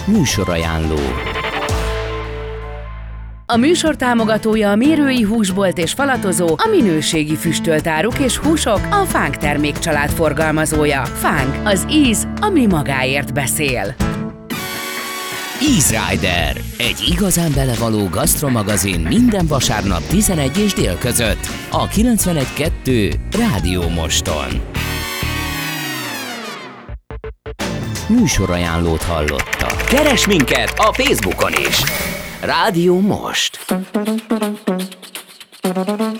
Műsorajánló. A műsor támogatója a Mérői Húsbolt és Falatozó, a minőségi füstölt áruk és húsok, a Fánk termékcsalád forgalmazója. Fánk, az íz, ami magáért beszél. Easy Rider, egy igazán belevaló gasztromagazin minden vasárnap 11 és dél között a 91.2 Rádió Moston. Műsorajánlót hallottak. Keresd minket a Facebookon is! Rádió Most!